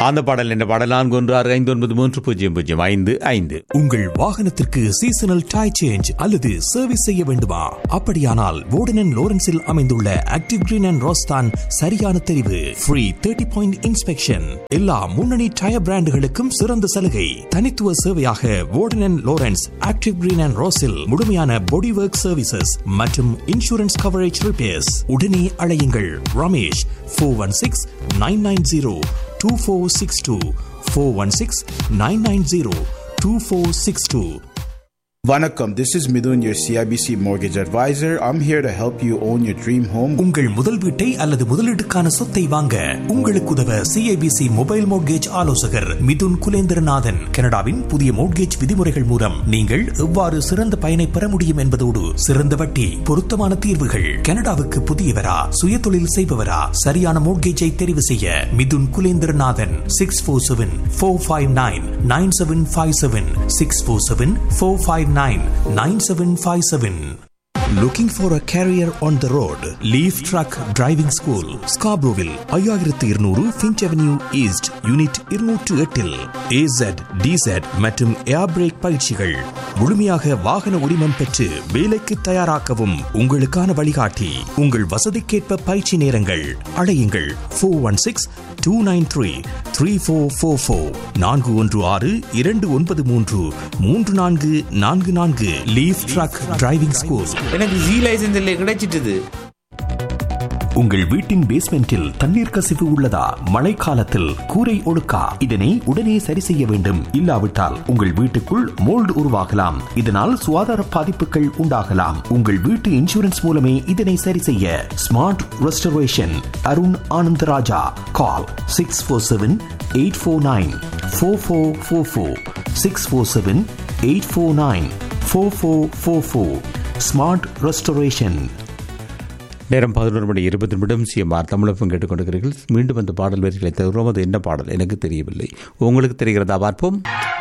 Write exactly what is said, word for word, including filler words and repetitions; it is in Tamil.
அந்த பாடல் என்ற பாடல் நான்கு ஒன்று ஆறு ஐந்து ஒன்பது மூன்று பூஜ்ஜியம் பூஜ்ஜியம் ஐந்து ஐந்து. உங்கள் வாகனத்திற்கு சீசனல் டயர் சேஞ்ச் அல்லது சர்வீஸ் செய்ய வேண்டுமா? அப்படியானால் வோர்டன் அண்ட் லோரன்ஸில் அமைந்துள்ள ஆக்டிவ் கிரீன் அண்ட் ரோஸ் தான் சரியான தெரிவு. ஃப்ரீ தேர்ட்டி பாயிண்ட் இன்ஸ்பெக்ஷன், எல்லா முன்னணி டயர் பிராண்டுகளுக்கும் சிறந்த சலுகை. தனித்துவ சேவையாக வோர்டன் and Lawrence active green and ரோஸில் முழுமையான பாடி ஒர்க் சர்வீசஸ் மற்றும் இன்சூரன்ஸ் கவரேஜ் ரிப்பேர்ஸ். உடனே அழையுங்கள் Ramesh four one six nine nine zero two four six two four one six nine nine zero two four six two. Vanakkam, this is Midun, your C I B C mortgage advisor. I'm here to help you own your dream home. உங்கள் முதல் வீட்டை அல்லது முதலீட்டுக்கான சொத்தை வாங்க உங்களுக்கு உதவ C I B C mobile mortgage ஆலோசகர் மிதுன் குலேந்திரநாதன். கனடாவின் புதிய மோட்கேஜ் விதிமுறைகள் மூலம் நீங்கள் எவ்வாறு சிறந்த பயனை பெற முடியும் என்பதோடு சிறந்த வட்டி, பொருத்தமான தீர்வுகள். கனடாவுக்கு புதியவரா, சுய தொழில் செய்பவரா, சரியான மோட்கேஜை தெரிவு செய்ய Mithun Kulendranathan six four seven four five nine nine seven five seven six four seven four five nine nine seven five seven. Looking for a career on the road? Leaf Truck Driving School, Scarboroughville, ஐயாயிரத்து இருநூறு Finch Avenue East, Unit இருநூற்று எட்டில் A Z, D Z மற்றும் ஏர் பிரேக் பயிற்சிகள். முழுமையாக வாகன உரிமம் பெற்று வேலைக்கு தயாராக்கவும் உங்களுக்கான வழிகாட்டி. உங்கள் வசதிக்கேற்ப பயிற்சி நேரங்கள். அழையுங்கள் four one six two nine three three four four four நான்கு ஒன்று ஆறு இரண்டு ஒன்பது மூன்று மூன்று நான்கு நான்கு நான்கு. Leaf drug driving school. எனக்கு ஜி லைசன்ஸ் இல்லை கிடைச்சிட்டது. உங்கள் வீட்டின் பேஸ்மெண்டில் தண்ணீர் கசிவு உள்ளதா? மழைக்காலத்தில் கூரை ஒழுக்கா? இதனை உடனே சரி செய்ய வேண்டும். இல்லாவிட்டால் உங்கள் வீட்டுக்குள் மோல்டு உருவாகலாம். இதனால் சுகாதார பாதிப்புகள் உண்டாகலாம். உங்கள் வீட்டு இன்சூரன்ஸ் மூலமே இதனை சரி செய்ய. Smart restoration, Arun Anandaraja. கால் six four seven eight four nine four four four four six four seven eight four nine four four four four. Smart restoration. நேரம் பதினொரு மணி இருபது நிமிடம். சிஎம்ஆர் தமிழகம் கேட்டுக்கொண்டிருக்கிறீர்கள். மீண்டும் அந்த பாடல் வரிகளை தருவோம். அது என்ன பாடல் எனக்கு தெரியவில்லை, உங்களுக்கு தெரிகிறதா பார்ப்போம்.